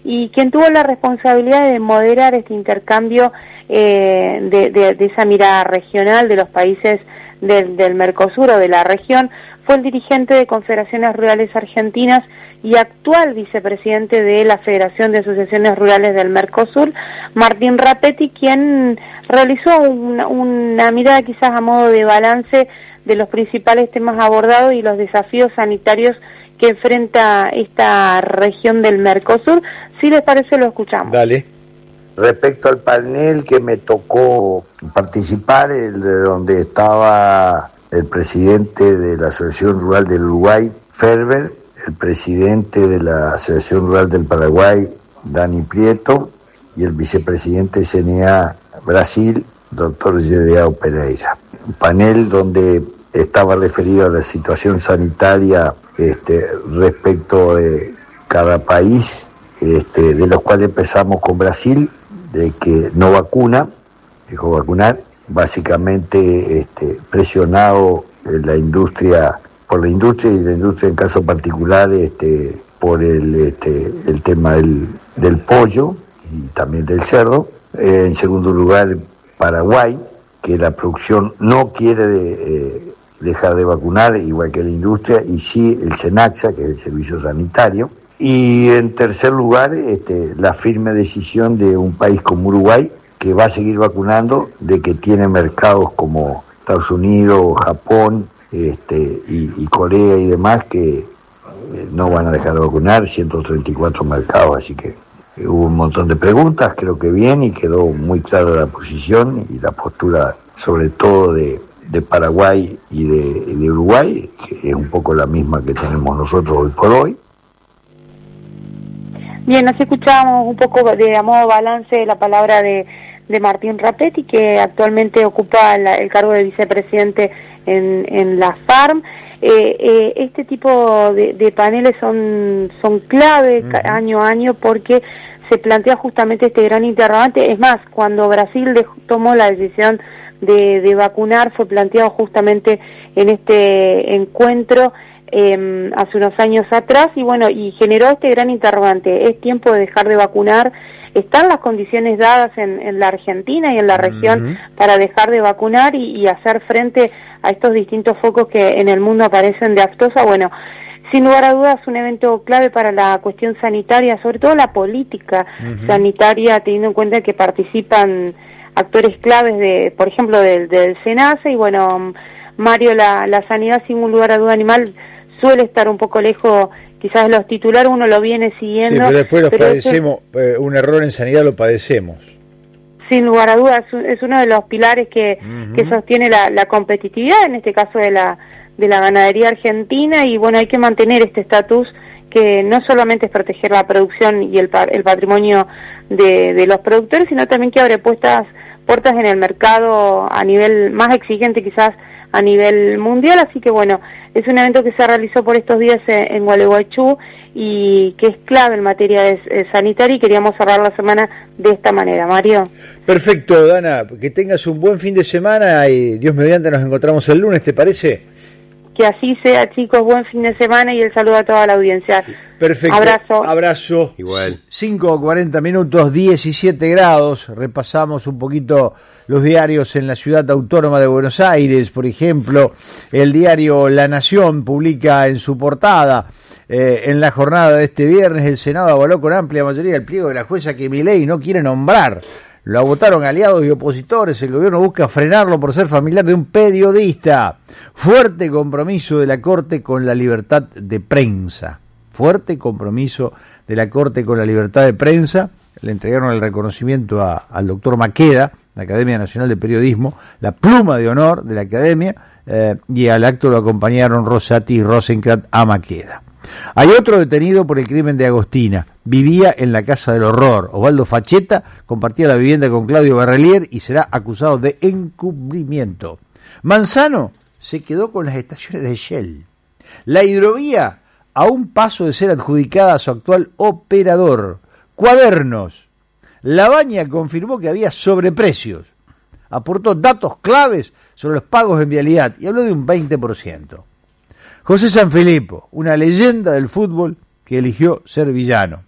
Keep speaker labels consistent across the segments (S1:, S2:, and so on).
S1: y quien tuvo la responsabilidad de moderar este intercambio de esa mirada regional de los países del Mercosur o de la región fue el dirigente de Confederaciones Rurales Argentinas y actual vicepresidente de la Federación de Asociaciones Rurales del Mercosur, Martín Rapetti, quien realizó una mirada quizás a modo de balance de los principales temas abordados y los desafíos sanitarios que enfrenta esta región del Mercosur. Si les parece, lo escuchamos.
S2: Dale.
S3: Respecto al panel que me tocó participar, el de donde estaba el presidente de la Asociación Rural del Uruguay, Ferber, el presidente de la Asociación Rural del Paraguay, Dani Prieto, y el vicepresidente de CNA Brasil, doctor Gedeao Pereira. Un panel donde estaba referido a la situación sanitaria respecto de cada país, de los cuales empezamos con Brasil, de que no vacuna, dejó vacunar, básicamente presionado la industria, por la industria y la industria en caso particular por el tema del pollo y también del cerdo. En segundo lugar, Paraguay, que la producción no quiere dejar de vacunar, igual que la industria, y sí el SENACSA, que es el servicio sanitario. Y en tercer lugar, la firme decisión de un país como Uruguay, que va a seguir vacunando, de que tiene mercados como Estados Unidos, Japón, y Corea y demás, que no van a dejar de vacunar, 134 mercados, así que hubo un montón de preguntas, creo que bien, y quedó muy clara la posición y la postura, sobre todo de Paraguay y de Uruguay, que es un poco la misma que tenemos nosotros hoy por hoy.
S1: Bien, así escuchábamos un poco de a modo balance la palabra de Martín Rapetti, que actualmente ocupa el cargo de vicepresidente en la FARM. Este tipo de paneles son clave año a año, porque se plantea justamente este gran interrogante. Es más, cuando Brasil tomó la decisión de vacunar, fue planteado justamente en este encuentro hace unos años atrás, y bueno, y generó este gran interrogante: ¿es tiempo de dejar de vacunar? ¿Están las condiciones dadas en la Argentina y en la región para dejar de vacunar y hacer frente a estos distintos focos que en el mundo aparecen de aftosa? Bueno, sin lugar a dudas, un evento clave para la cuestión sanitaria, sobre todo la política sanitaria, teniendo en cuenta que participan actores claves por ejemplo, del SENACE, y bueno, Mario, la sanidad, sin un lugar a duda animal, suele estar un poco lejos quizás de los titulares, uno lo viene siguiendo.
S2: Sí, pero después los padecemos, un error en sanidad lo padecemos.
S1: Sin lugar a dudas, es uno de los pilares que sostiene la competitividad, en este caso de la ganadería argentina, y bueno, hay que mantener este estatus, que no solamente es proteger la producción y el patrimonio de los productores, sino también que abre puertas en el mercado a nivel más exigente, quizás a nivel mundial. Así que bueno, es un evento que se realizó por estos días en Gualeguaychú y que es clave en materia sanitaria, y queríamos cerrar la semana de esta manera. Mario.
S2: Perfecto, Dana, que tengas un buen fin de semana y Dios mediante nos encontramos el lunes, ¿te parece?
S1: Que así sea, chicos, buen fin de semana y el saludo a toda la audiencia.
S2: Perfecto. Abrazo.
S4: Igual.
S2: 5:40 minutos, 17 grados. Repasamos un poquito los diarios en la ciudad autónoma de Buenos Aires. Por ejemplo, el diario La Nación publica en su portada: en la jornada de este viernes, el Senado avaló con amplia mayoría el pliego de la jueza que Milei no quiere nombrar. Lo votaron aliados y opositores. El gobierno busca frenarlo por ser familiar de un periodista. Fuerte compromiso de la Corte con la libertad de prensa. Fuerte compromiso de la Corte con la libertad de prensa. Le entregaron el reconocimiento al doctor Maqueda, la Academia Nacional de Periodismo, la pluma de honor de la Academia, y al acto lo acompañaron Rosati y Rosenkrantz a Maqueda. Hay otro detenido por el crimen de Agostina. Vivía en la Casa del Horror. Osvaldo Facheta compartía la vivienda con Claudio Barrelier y será acusado de encubrimiento. Manzano se quedó con las estaciones de Shell. La hidrovía a un paso de ser adjudicada a su actual operador. Cuadernos. Labaña confirmó que había sobreprecios. Aportó datos claves sobre los pagos en vialidad y habló de un 20%. José Sanfilippo, una leyenda del fútbol que eligió ser villano.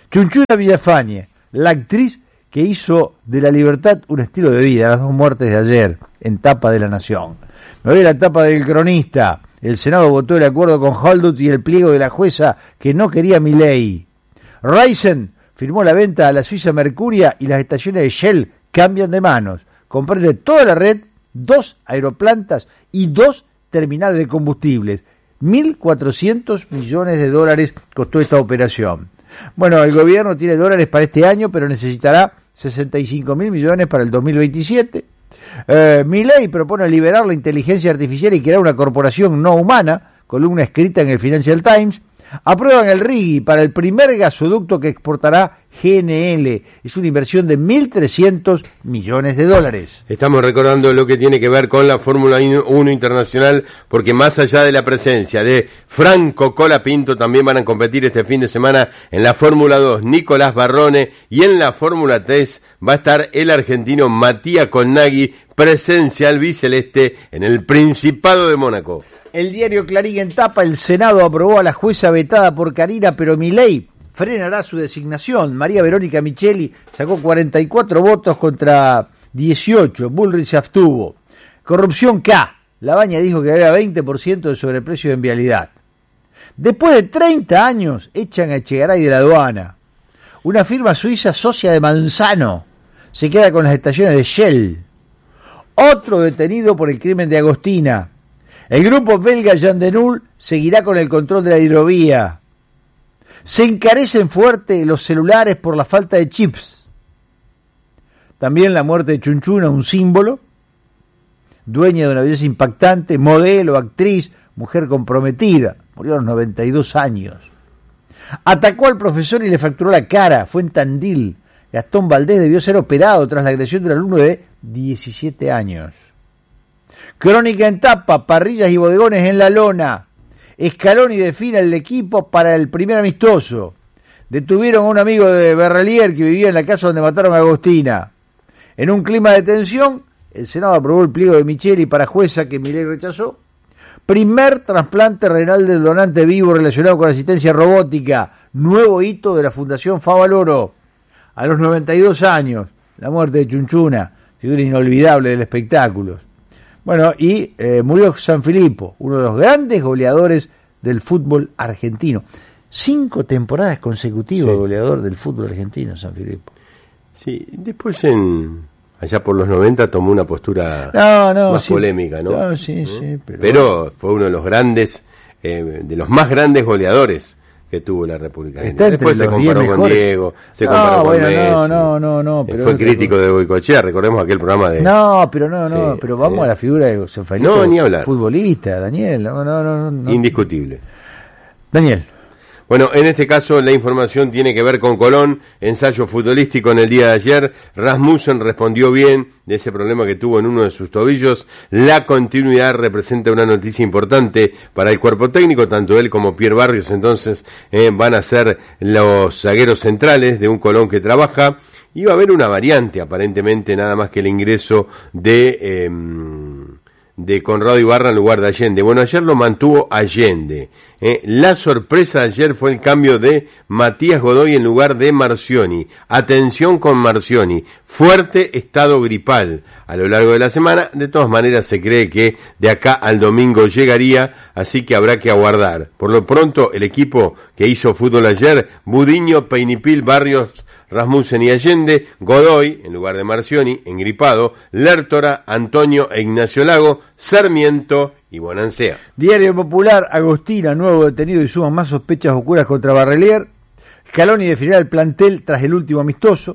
S2: Chunchuna Villafañe, la actriz que hizo de la libertad un estilo de vida, las 2 muertes de ayer, en tapa de La Nación. Me voy a la tapa del Cronista. El Senado votó el acuerdo con Holdut y el pliego de la jueza que no quería Milei. Ryzen firmó la venta a la Suiza Mercuria y las estaciones de Shell cambian de manos. Comprende toda la red, 2 aeroplantas y 2 terminales de combustibles. $1.400 millones costó esta operación. Bueno, el gobierno tiene dólares para este año, pero necesitará 65.000 millones para el 2027. Milei propone liberar la inteligencia artificial y crear una corporación no humana, columna escrita en el Financial Times. Aprueban el RIGI para el primer gasoducto que exportará GNL. Es una inversión de $1.300 millones.
S4: Estamos recordando lo que tiene que ver con la Fórmula 1 internacional, porque más allá de la presencia de Franco Colapinto, también van a competir este fin de semana en la Fórmula 2 Nicolás Barrone, y en la Fórmula 3 va a estar el argentino Matías Colnaghi, presencia albiceleste en el Principado de Mónaco.
S2: El diario Clarín en tapa: el Senado aprobó a la jueza vetada por Carina, pero Milei frenará su designación. María Verónica Micheli sacó 44 votos contra 18. Bullrich se abstuvo. Corrupción K. Labaña dijo que había 20% de sobreprecio en vialidad. Después de 30 años, echan a Echegaray de la aduana. Una firma suiza socia de Manzano se queda con las estaciones de Shell. Otro detenido por el crimen de Agostina. El grupo belga Jan de Null seguirá con el control de la hidrovía. Se encarecen fuerte los celulares por la falta de chips. También la muerte de Chunchuna, un símbolo. Dueña de una belleza impactante, modelo, actriz, mujer comprometida. Murió a los 92 años. Atacó al profesor y le fracturó la cara. Fue en Tandil. Gastón Valdés debió ser operado tras la agresión de un alumno de 17 años. Crónica en tapa: parrillas y bodegones en la lona. Scaloni define el equipo para el primer amistoso. Detuvieron a un amigo de Berrelier que vivía en la casa donde mataron a Agostina. En un clima de tensión, el Senado aprobó el pliego de Micheli para jueza que Milei rechazó. Primer trasplante renal del donante vivo relacionado con asistencia robótica. Nuevo hito de la Fundación Favaloro. A los 92 años, la muerte de Chunchuna, figura inolvidable del espectáculo. Bueno, y murió Sanfilippo, uno de los grandes goleadores del fútbol argentino. 5 temporadas consecutivas goleador del fútbol argentino, Sanfilippo.
S4: Sí, después allá por los 90 tomó una postura más polémica, ¿no?
S2: No, sí,
S4: pero fue uno de los grandes, de los más grandes goleadores que tuvo la República Argentina. Después se comparó con Diego, se comparó con Messi.
S2: No.
S4: Pero fue crítico de Goicoechea, recordemos aquel programa de...
S2: Pero vamos a la figura de Sanfilippo.
S4: No, ni hablar.
S2: Futbolista, Daniel, no.
S4: Indiscutible.
S2: Daniel.
S4: Bueno, en este caso la información tiene que ver con Colón, ensayo futbolístico en el día de ayer. Rasmussen respondió bien de ese problema que tuvo en uno de sus tobillos. La continuidad representa una noticia importante para el cuerpo técnico, tanto él como Pierre Barrios entonces van a ser los zagueros centrales de un Colón que trabaja. Y va a haber una variante aparentemente, nada más que el ingreso de Conrado Ibarra en lugar de Allende. Bueno, ayer lo mantuvo Allende. La sorpresa de ayer fue el cambio de Matías Godoy en lugar de Marcioni. Atención con Marcioni, fuerte estado gripal a lo largo de la semana. De todas maneras se cree que de acá al domingo llegaría, así que habrá que aguardar. Por lo pronto el equipo que hizo fútbol ayer: Budiño, Peinipil, Barrios, Rasmussen y Allende, Godoy en lugar de Marcioni, engripado, Lertora, Antonio e Ignacio Lago, Sarmiento y Bonancea.
S2: Diario Popular: Agostina, nuevo detenido y suman más sospechas oscuras contra Barrelier. Scaloni definirá el plantel tras el último amistoso.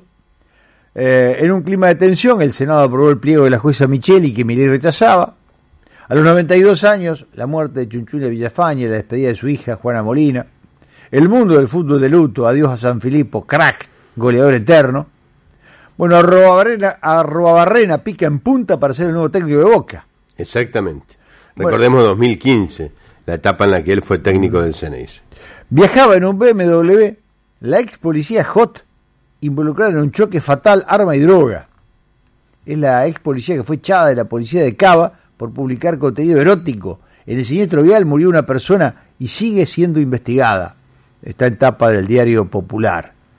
S2: En un clima de tensión, el Senado aprobó el pliego de la jueza Micheli que Milei rechazaba. A los 92 años, la muerte de Chunchuna Villafañe, la despedida de su hija Juana Molina. El mundo del fútbol de luto: adiós a Sanfilippo, crack, goleador eterno. Bueno, Arrobarrena pica en punta para ser el nuevo técnico de Boca.
S4: Exactamente. Recordemos 2015, la etapa en la que él fue técnico del Ceneice.
S2: Viajaba en un BMW la ex policía Hot, involucrada en un choque fatal, arma y droga. Es la ex policía que fue echada de la policía de Cava por publicar contenido erótico. En el siniestro vial murió una persona y sigue siendo investigada. Está en tapa del Diario Popular.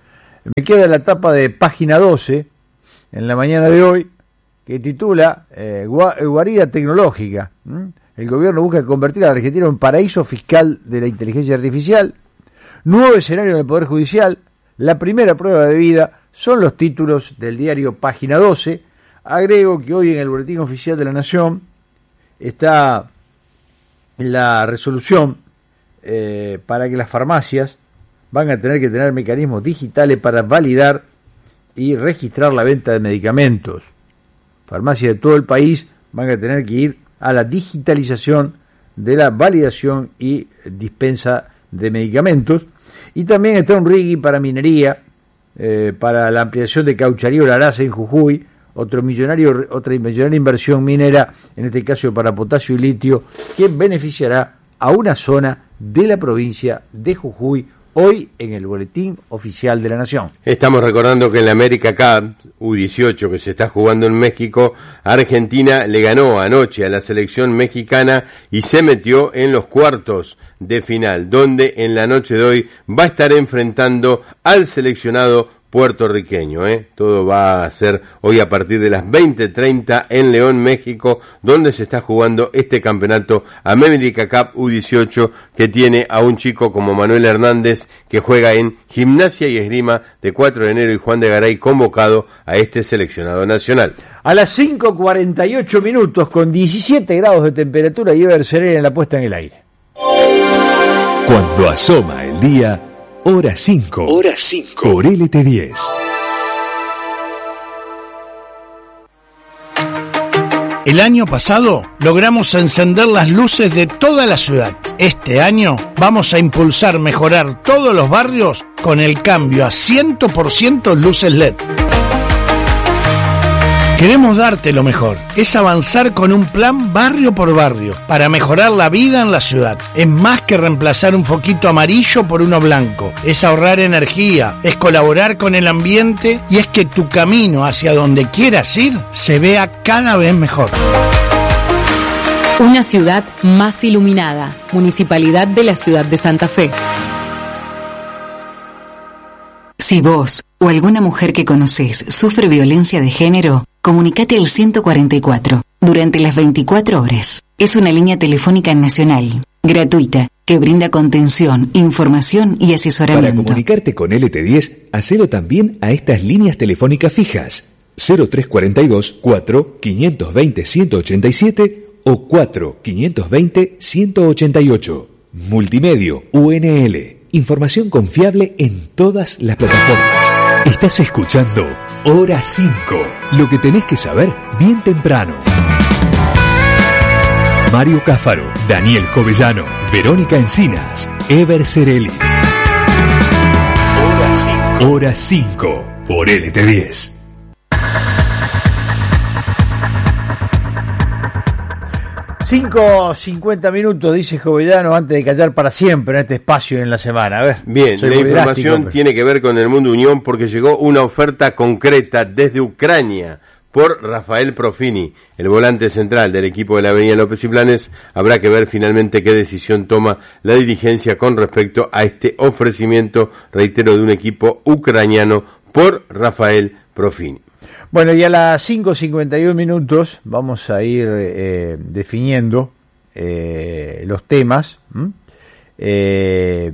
S2: Me queda la tapa de página 12 en la mañana de hoy, que titula Guarida Tecnológica. El gobierno busca convertir a la Argentina en un paraíso fiscal de la inteligencia artificial. Nuevo escenario en el Poder Judicial. La primera prueba de vida son los títulos del diario Página 12. Agrego que hoy en el Boletín Oficial de la Nación está la resolución para que las farmacias van a tener que tener mecanismos digitales para validar y registrar la venta de medicamentos. Farmacias de todo el país van a tener que ir a la digitalización de la validación y dispensa de medicamentos. Y también está un RIGI para minería, para la ampliación de Caucharí Larasa en Jujuy, otra millonaria inversión minera, en este caso para potasio y litio, que beneficiará a una zona de la provincia de Jujuy, hoy en el Boletín Oficial de la Nación.
S4: Estamos recordando que en la América Cup U18 que se está jugando en México, Argentina le ganó anoche a la selección mexicana y se metió en los cuartos de final, donde en la noche de hoy va a estar enfrentando al seleccionado puertorriqueño. Todo va a ser hoy a partir de las 20:30 en León, México, donde se está jugando este campeonato América Cup U18, que tiene a un chico como Manuel Hernández, que juega en Gimnasia y Esgrima de 4 de enero, y Juan de Garay convocado a este seleccionado nacional.
S2: A las 5:48 minutos, con 17 grados de temperatura, y Ever Serena en la puesta en el aire.
S5: Cuando asoma el día, hora 5. Hora 5. Por LT10.
S6: El año pasado logramos encender las luces de toda la ciudad. Este año vamos a impulsar mejorar todos los barrios con el cambio a 100% luces LED. Queremos darte lo mejor, es avanzar con un plan barrio por barrio para mejorar la vida en la ciudad. Es más que reemplazar un foquito amarillo por uno blanco, es ahorrar energía, es colaborar con el ambiente y es que tu camino hacia donde quieras ir se vea cada vez mejor.
S7: Una ciudad más iluminada. Municipalidad de la Ciudad de Santa Fe.
S8: Si vos o alguna mujer que conocés sufre violencia de género, comunicate al 144 durante las 24 horas. Es una línea telefónica nacional, gratuita, que brinda contención, información y asesoramiento.
S5: Para comunicarte con LT10, hacelo también a estas líneas telefónicas fijas: 0342 4 520 187 o 4 520 188. Multimedio UNL. Información confiable en todas las plataformas. Estás escuchando Hora 5. Lo que tenés que saber bien temprano. Mario Cáfaro, Daniel Jovellano, Verónica Encinas, Ever Cerelli. Hora 5. Hora 5 por LT10.
S2: Cinco 50 minutos, dice Jovellano, antes de callar para siempre en este espacio en la semana. A ver.
S4: Bien, la información tiene que ver con el Mundo Unión, porque llegó una oferta concreta desde Ucrania por Rafael Profini, el volante central del equipo de la Avenida López y Planes. Habrá que ver finalmente qué decisión toma la dirigencia con respecto a este ofrecimiento, reitero, de un equipo ucraniano por Rafael Profini.
S2: Bueno, y a las 5:51 minutos vamos a ir definiendo los temas que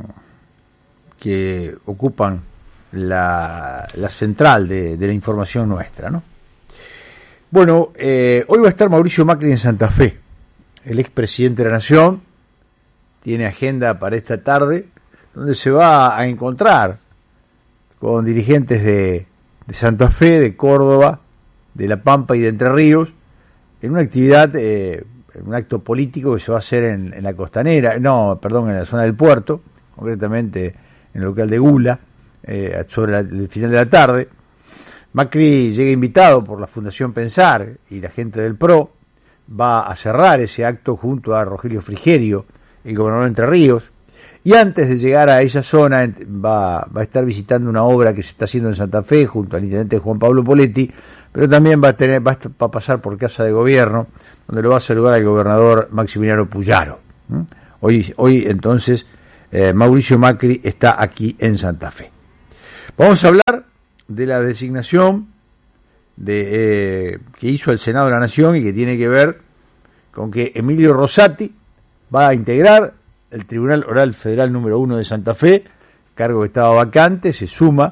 S2: ocupan la central de la información nuestra, ¿no? Bueno, hoy va a estar Mauricio Macri en Santa Fe, el expresidente de la Nación. Tiene agenda para esta tarde, donde se va a encontrar con dirigentes de Santa Fe, de Córdoba, de La Pampa y de Entre Ríos, en una actividad, en un acto político que se va a hacer en la costanera, en la zona del puerto, concretamente en el local de Gula, sobre el final de la tarde. Macri llega invitado por la Fundación Pensar y la gente del PRO, va a cerrar ese acto junto a Rogelio Frigerio, el gobernador de Entre Ríos, y antes de llegar a esa zona va a estar visitando una obra que se está haciendo en Santa Fe junto al intendente Juan Pablo Poletti, pero también va a pasar por Casa de Gobierno, donde lo va a saludar el gobernador Maximiliano Puyaro. Hoy entonces Mauricio Macri está aquí en Santa Fe. Vamos a hablar de la designación que hizo el Senado de la Nación y que tiene que ver con que Emilio Rosati va a integrar el Tribunal Oral Federal número 1 de Santa Fe, cargo que estaba vacante. Se suma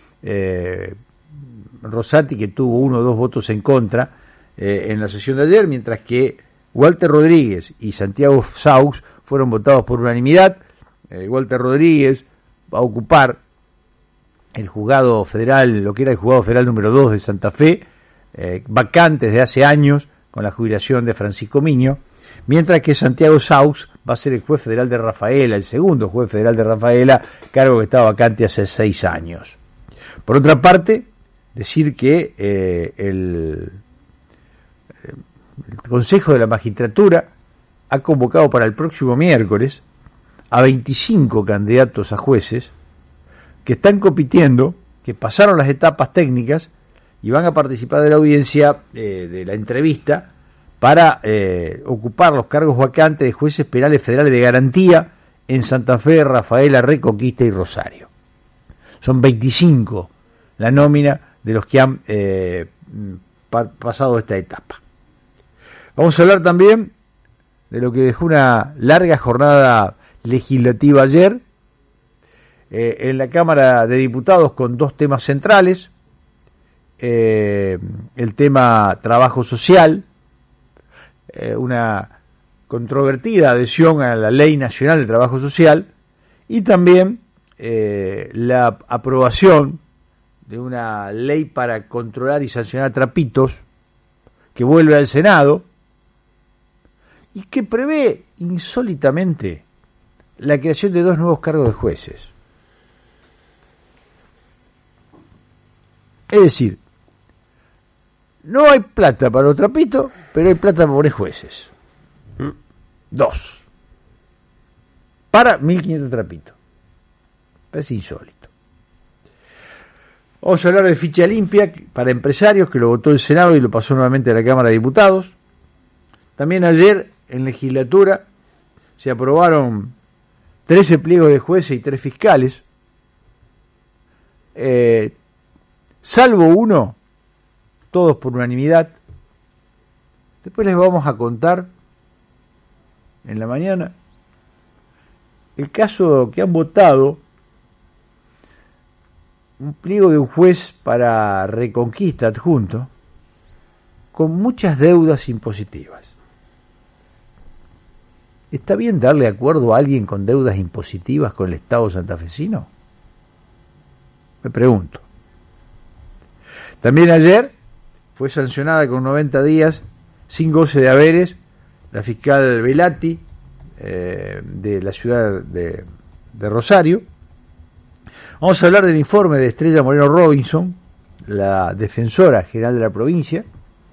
S2: Rosati, que tuvo 1 o 2 votos en contra en la sesión de ayer, mientras que Walter Rodríguez y Santiago Saux fueron votados por unanimidad. Walter Rodríguez va a ocupar el juzgado federal, lo que era el juzgado federal número 2 de Santa Fe, vacante desde hace años con la jubilación de Francisco Miño, mientras que Santiago Saux va a ser el juez federal de Rafaela, el segundo juez federal de Rafaela, cargo que estaba vacante hace 6 años. Por otra parte, decir que el Consejo de la Magistratura ha convocado para el próximo miércoles a 25 candidatos a jueces que están compitiendo, que pasaron las etapas técnicas y van a participar de la audiencia de la entrevista para ocupar los cargos vacantes de jueces penales federales de garantía en Santa Fe, Rafaela, Reconquista y Rosario. Son 25 la nómina de los que han pasado esta etapa. Vamos a hablar también de lo que dejó una larga jornada legislativa ayer en la Cámara de Diputados, con 2 temas centrales. El tema trabajo social, una controvertida adhesión a la Ley Nacional de Trabajo Social, y también la aprobación de una ley para controlar y sancionar trapitos, que vuelve al Senado y que prevé insólitamente la creación de 2 nuevos cargos de jueces. Es decir, no hay plata para los trapitos, pero hay plata para poner jueces. 2. Para 1.500 trapitos. Parece insólito. Vamos a hablar de ficha limpia para empresarios, que lo votó el Senado y lo pasó nuevamente a la Cámara de Diputados. También ayer en legislatura se aprobaron 13 pliegos de jueces y 3 fiscales. Salvo uno, todos por unanimidad. Después les vamos a contar en la mañana el caso que han votado, un pliego de un juez para Reconquista adjunto, con muchas deudas impositivas. ¿Está bien darle acuerdo a alguien con deudas impositivas con el Estado santafesino? Me pregunto. También ayer fue sancionada con 90 días sin goce de haberes la fiscal Velati de la ciudad de Rosario. Vamos a hablar del informe de Estrella Moreno Robinson, la defensora general de la provincia,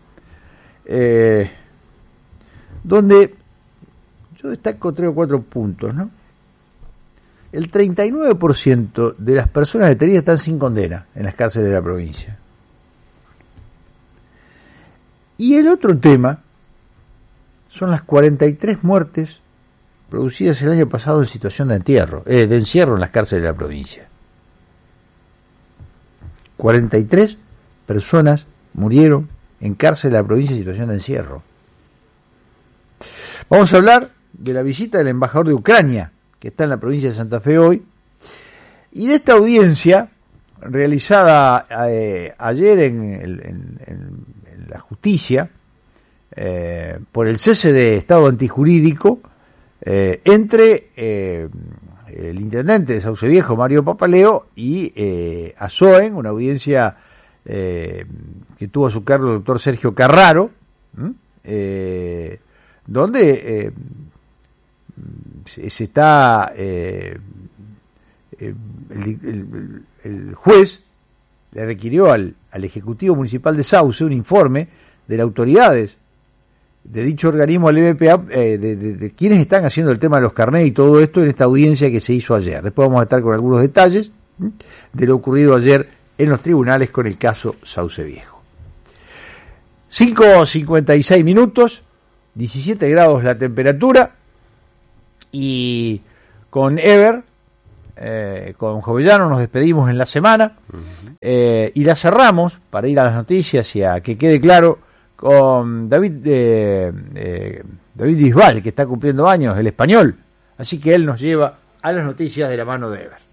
S2: donde yo destaco 3 o 4 puntos, ¿no? El 39% de las personas detenidas están sin condena en las cárceles de la provincia. Y el otro tema son las 43 muertes producidas el año pasado en situación de encierro en las cárceles de la provincia. 43 personas murieron en cárcel de la provincia en situación de encierro. Vamos a hablar de la visita del embajador de Ucrania, que está en la provincia de Santa Fe hoy, y de esta audiencia realizada ayer en la justicia por el cese de estado antijurídico entre el intendente de Sauce Viejo, Mario Papaleo, y Azoen, una audiencia que tuvo a su cargo el doctor Sergio Carraro, donde se está el juez le requirió al Ejecutivo Municipal de Sauce un informe de las autoridades de dicho organismo, al MPA, de quienes están haciendo el tema de los carnets y todo esto en esta audiencia que se hizo ayer. Después vamos a estar con algunos detalles de lo ocurrido ayer en los tribunales con el caso Sauce Viejo. 5:56 minutos, 17 grados la temperatura, y con Ever con Jovellano nos despedimos en la semana y la cerramos para ir a las noticias y a que quede claro con David Bisbal, que está cumpliendo años, el español. Así que él nos lleva a las noticias de la mano de Ever.